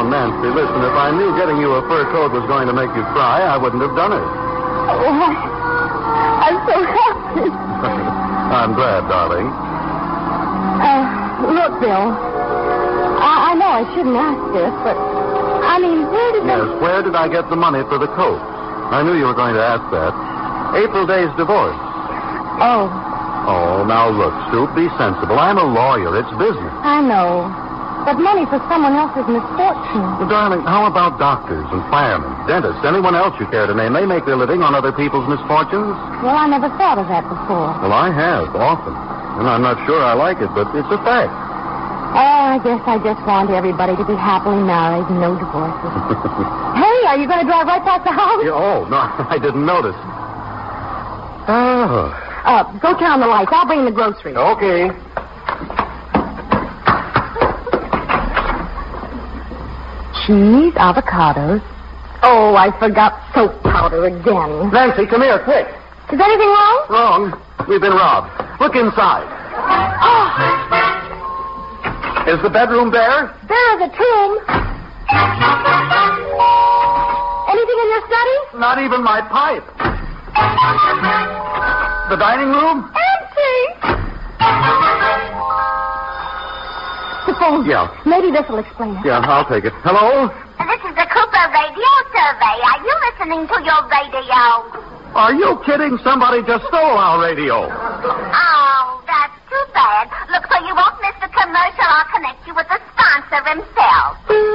Oh, Nancy, listen, if I knew getting you a fur coat was going to make you cry, I wouldn't have done it. Oh, I'm so happy. I'm glad, darling. Look, Bill. I know I shouldn't ask this, but, I mean, where did Yes, where did I get the money for the coat? I knew you were going to ask that. April Day's divorce. Oh. Oh, now look, Stoop, be sensible. I'm a lawyer. It's business. I know. But money for someone else's misfortune. Well, darling, how about doctors and firemen, dentists, anyone else you care to name? They make their living on other people's misfortunes. Well, I never thought of that before. Well, I have, often. And I'm not sure I like it, but it's a fact. Oh, I guess I just want everybody to be happily married and no divorces. Hey, are you going to drive right past the house? Oh, no, I didn't notice. Oh. Go turn on the lights. I'll bring the groceries. Okay. Cheese, avocados. Oh, I forgot soap powder again. Nancy, come here, quick. Is anything wrong? Wrong. We've been robbed. Look inside. Oh, Is the bedroom bare? there is a tomb. Anything in your study? Not even my pipe. The dining room? Empty. The phone. Yeah. Maybe this will explain it. Yeah, I'll take it. Hello? This is the Cooper Radio Survey. Are you listening to your radio? Are you kidding? Somebody just stole our radio. Oh,